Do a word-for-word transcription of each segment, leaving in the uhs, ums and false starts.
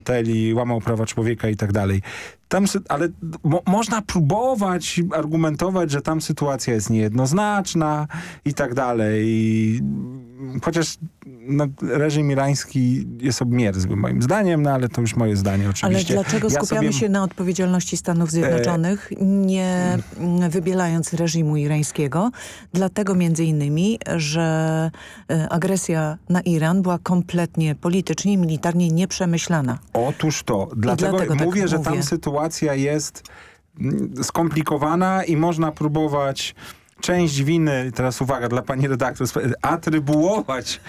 obywateli, łamał prawa człowieka i tak dalej. Tam, ale mo, można próbować argumentować, że tam sytuacja jest niejednoznaczna i tak dalej. Chociaż no, reżim irański jest obmierzły moim zdaniem, no ale to już moje zdanie oczywiście. Ale dlaczego ja skupiamy sobie... się na odpowiedzialności Stanów Zjednoczonych, e... nie wybielając reżimu irańskiego? Dlatego między innymi, że agresja na Iran była kompletnie politycznie i militarnie nieprzemyślana. Otóż to. Dlatego, dlatego mówię, tak że mówię. Tam sytuacja jest skomplikowana i można próbować część winy, teraz uwaga dla pani redaktor, atrybuować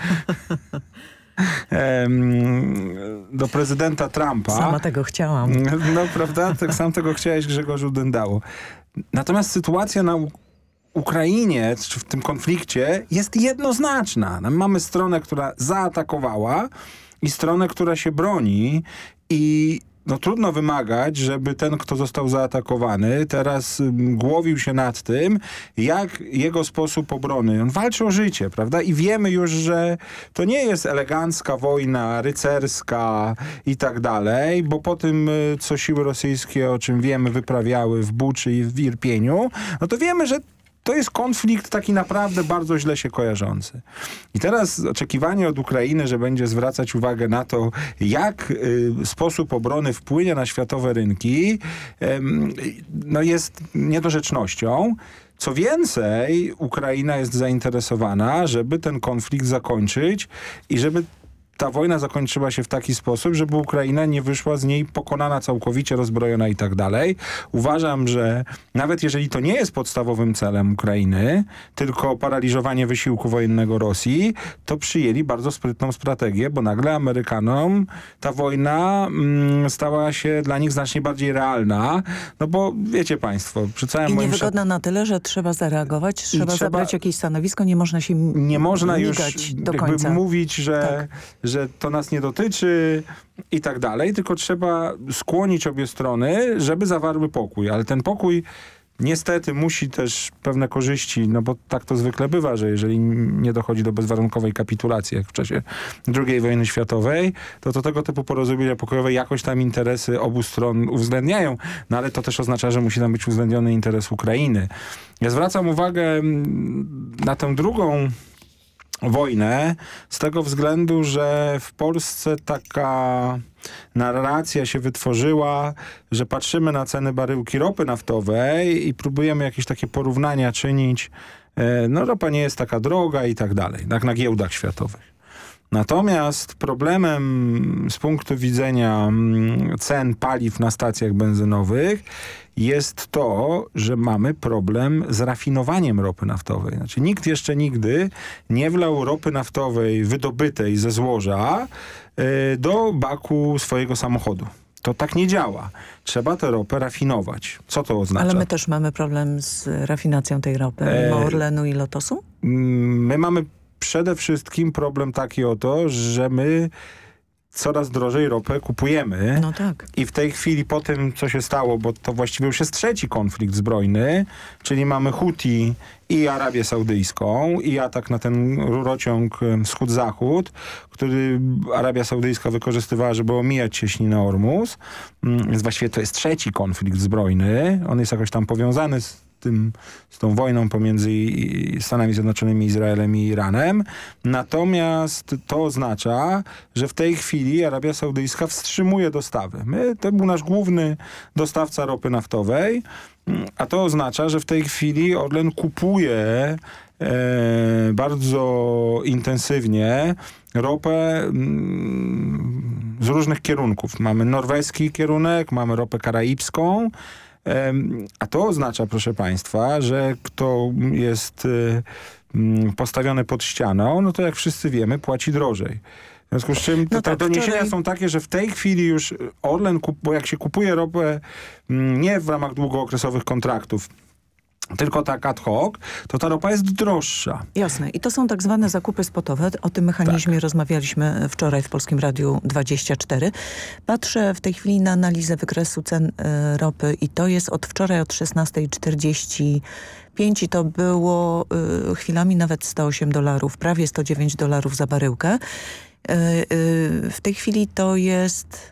do prezydenta Trumpa. Sama tego chciałam. No prawda? Tak sam tego chciałeś, Grzegorzu Dyndało. Natomiast sytuacja na Ukrainie, czy w tym konflikcie jest jednoznaczna. Mamy stronę, która zaatakowała i stronę, która się broni i no trudno wymagać, żeby ten, kto został zaatakowany, teraz głowił się nad tym, jak jego sposób obrony. On walczy o życie, prawda? I wiemy już, że to nie jest elegancka wojna, rycerska i tak dalej, bo po tym, co siły rosyjskie, o czym wiemy, wyprawiały w Buczy i w Irpieniu, no to wiemy, że to jest konflikt taki naprawdę bardzo źle się kojarzący. I teraz oczekiwanie od Ukrainy, że będzie zwracać uwagę na to, jak y, sposób obrony wpłynie na światowe rynki, y, no jest niedorzecznością. Co więcej, Ukraina jest zainteresowana, żeby ten konflikt zakończyć i żeby ta wojna zakończyła się w taki sposób, żeby Ukraina nie wyszła z niej pokonana całkowicie, rozbrojona i tak dalej. Uważam, że nawet jeżeli to nie jest podstawowym celem Ukrainy, tylko paraliżowanie wysiłku wojennego Rosji, to przyjęli bardzo sprytną strategię, bo nagle Amerykanom ta wojna mm, stała się dla nich znacznie bardziej realna, no bo wiecie państwo, przy całym I moim... niewygodna na tyle, że trzeba zareagować, trzeba, trzeba zabrać jakieś stanowisko, nie można się nie można już do jakby końca mówić, że, tak. że to nas nie dotyczy i tak dalej, tylko trzeba skłonić obie strony, żeby zawarły pokój. Ale ten pokój niestety musi też pewne korzyści, no bo tak to zwykle bywa, że jeżeli nie dochodzi do bezwarunkowej kapitulacji, jak w czasie drugiej wojny światowej, to, to tego typu porozumienia pokojowe jakoś tam interesy obu stron uwzględniają. No ale to też oznacza, że musi tam być uwzględniony interes Ukrainy. Ja zwracam uwagę na tę drugą wojnę z tego względu, że w Polsce taka narracja się wytworzyła, że patrzymy na ceny baryłki ropy naftowej i próbujemy jakieś takie porównania czynić. No ropa nie jest taka droga i tak dalej, jak na giełdach światowych. Natomiast problemem z punktu widzenia cen paliw na stacjach benzynowych jest to, że mamy problem z rafinowaniem ropy naftowej. Znaczy nikt jeszcze nigdy nie wlał ropy naftowej wydobytej ze złoża yy, do baku swojego samochodu. To tak nie działa. Trzeba tę ropę rafinować. Co to oznacza? Ale my też mamy problem z rafinacją tej ropy, mimo e... Orlenu i Lotosu? My mamy przede wszystkim problem taki oto, że my coraz drożej ropę kupujemy. No tak. I w tej chwili po tym, co się stało, bo to właściwie już jest trzeci konflikt zbrojny, czyli mamy Huti i Arabię Saudyjską i atak na ten rurociąg wschód-zachód, który Arabia Saudyjska wykorzystywała, żeby omijać cieśninę Ormus. Więc właściwie to jest trzeci konflikt zbrojny. On jest jakoś tam powiązany z tym, z tą wojną pomiędzy Stanami Zjednoczonymi, Izraelem i Iranem. Natomiast to oznacza, że w tej chwili Arabia Saudyjska wstrzymuje dostawy. My, to był nasz główny dostawca ropy naftowej, a to oznacza, że w tej chwili Orlen kupuje e, bardzo intensywnie ropę mm, z różnych kierunków. Mamy norweski kierunek, mamy ropę karaibską, a to oznacza, proszę państwa, że kto jest postawiony pod ścianą, no to jak wszyscy wiemy, płaci drożej. W związku z czym te, no tak, te doniesienia wczoraj... są takie, że w tej chwili już Orlen, kup, bo jak się kupuje ropę nie w ramach długookresowych kontraktów, tylko tak ad hoc, to ta ropa jest droższa. Jasne. I to są tak zwane zakupy spotowe. O tym mechanizmie tak. rozmawialiśmy wczoraj w Polskim Radiu dwadzieścia cztery. Patrzę w tej chwili na analizę wykresu cen y, ropy i to jest od wczoraj od szesnastej czterdzieści pięć i to było y, chwilami nawet sto osiem dolarów, prawie sto dziewięć dolarów za baryłkę. Y, y, w tej chwili to jest